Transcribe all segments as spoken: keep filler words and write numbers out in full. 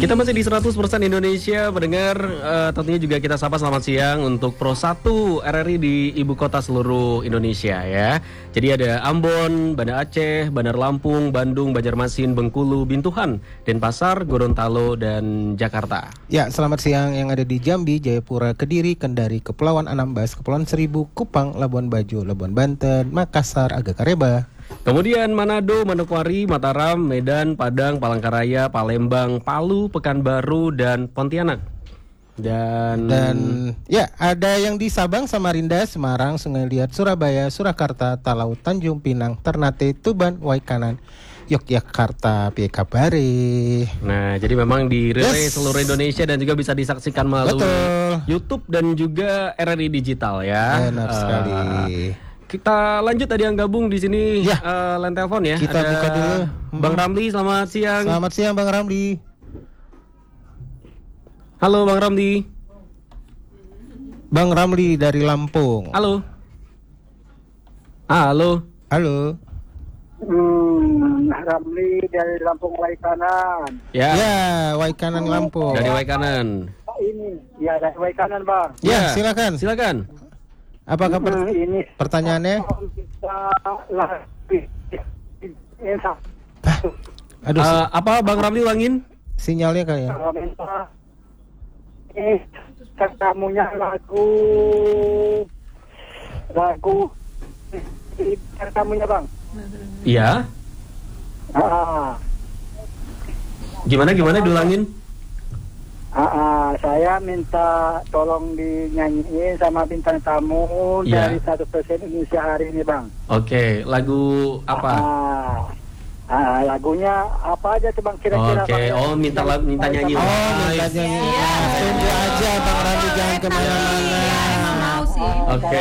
Kita masih di seratus persen Indonesia pendengar, uh, tentunya juga kita sapa selamat siang untuk Pro satu R R I di ibu kota seluruh Indonesia ya. Jadi ada Ambon, Banda Aceh, Bandar Lampung, Bandung, Banjarmasin, Bengkulu, Bintuhan, Denpasar, Gorontalo, dan Jakarta. Ya, selamat siang yang ada di Jambi, Jayapura, Kediri, Kendari, Kepulauan Anambas, Kepulauan Seribu, Kupang, Labuan Bajo, Labuan Banten, Makassar, Agakareba. Kemudian Manado, Manokwari, Mataram, Medan, Padang, Palangkaraya, Palembang, Palu, Pekanbaru, dan Pontianak. Dan dan ya ada yang di Sabang, Samarinda, Semarang, Sungai Liat, Surabaya, Surakarta, Talau, Tanjung Pinang, Ternate, Tuban, Waikanan, Yogyakarta, Piye kabare. Nah, jadi memang dirilis Yes. seluruh Indonesia dan juga bisa disaksikan melalui Betul. YouTube dan juga R R I Digital ya. Benar Uh, sekali. Kita lanjut, tadi yang gabung di sini Ya. uh, line telepon ya. Kita Ada buka dulu. Bang Ramli, selamat siang. Selamat siang Bang Ramli. Halo Bang Ramli. Bang Ramli dari Lampung. Halo. Ah, halo. Halo. Hmm, Ramli dari Lampung Waikanan. Ya. Ya, Waikanan Lampung. Dari Waikanan. Pak ini, ya dari Waikanan bang. Ya, silakan. Silakan. Apakah per- Hmm, ini pertanyaannya? kita lagi. Aduh, si- Uh, apa Bang Ramli ulangin? sinyalnya kali ya. Kalau minta ini tamunya lagu lagu tamunya bang. Iya. Ah, Gimana gimana diulangin? ah, ah, saya minta tolong dinyanyiin sama bintang tamu Iya. dari satu persen Indonesia hari ini bang. Oke, lagu apa? Ah, ah, lagunya apa aja tuh bang kira-kira? Oke, Bang? oh minta lag- minta nyanyi. Oh, live. minta nyanyi. Ah, tunggu aja Bang Ramli, jangan kemana-mana. Emang mau sih. Oke.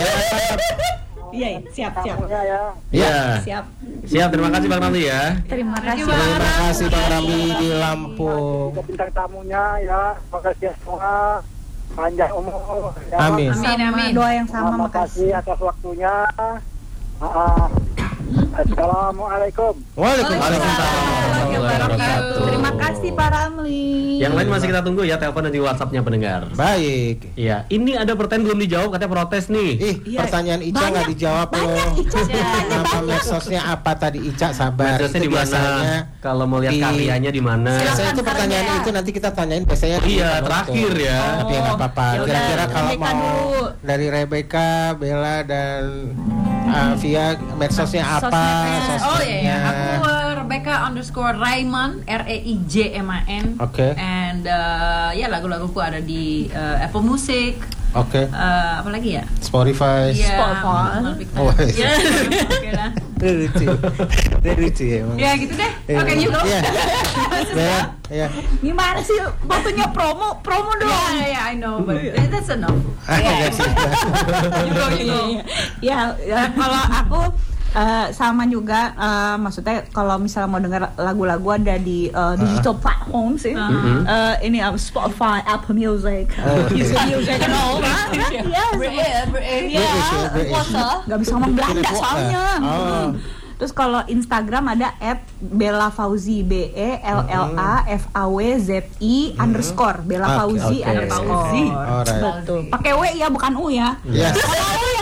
Iya, siap, siap. Tamunya ya. Iya. Siap. Siap, terima kasih Bang Ramli ya. Terima kasih. Terima kasih Bang Ramli di Lampung. Untuk bintang tamunya ya, terima kasih semua, panjang umur. Ya. Amin. Amin, amin. Doa yang sama, Terima makasih. kasih atas waktunya. Ah, Assalamualaikum. Waalaikumsalam. warahmatullahi wabarakatuh. Terima kasih Pak Ramli. Yang lain masih kita tunggu ya, telepon dan di WhatsApp-nya pendengar. Baik. Iya, ini ada pertanyaan belum dijawab, katanya protes nih. Ih, Iya. pertanyaan Ica nggak Banyak, dijawab loh. banyak, Ica. Nama medsosnya apa tadi Ica? Sabar. Medsosnya Itu di mana? biasanya Kalau mau lihat di- karyanya di mana? Biasanya itu Silakan pertanyaan saja. itu nanti kita tanyain biasanya di Iya, penonton. terakhir ya. Tapi ya nggak apa-apa. Ya udah, Kira-kira kalau Rebecca mau dulu. dari Rebecca, Bella dan uh, Via medsosnya apa? Sosmednya. Oh iya, iya. Sosmednya. Aku uh, Rebecca underscore Raiman, R E I J M A N. Oke. And uh, ya lagu-laguku ada di uh, Apple Music. Oke. Uh, apa lagi ya? Spotify. Iya, Spotify. lebih Oh, ke- iya. Ya, oke lah. Lucu. Lucu ya emang. Ya gitu deh. Iya. Oke, you go. Iya. Bella, iya. Gimana sih waktunya promo? Promo dong. Yeah, yeah, I know, but that's enough. Ah, iya sih. You go, you go. Ya, ya, kalau aku eh, sama juga, eh, maksudnya kalau misalnya mau dengar lagu-lagu ada di eh, digital platform sih. Eh, ini uh, Spotify, Apple Music, Oh, oke. YouTube Music and all that. Iya, British, British. iya. British ya, British. Gak bisa ngomong Belanda Tidak, soalnya. oh. Terus kalau Instagram ada at Bella Fauzi, B E L L A F A W Z I underscore Bella Oke, Fauzi oke. underscore. Alright. Betul. Pakai W ya, bukan U ya. Yes. Kalau U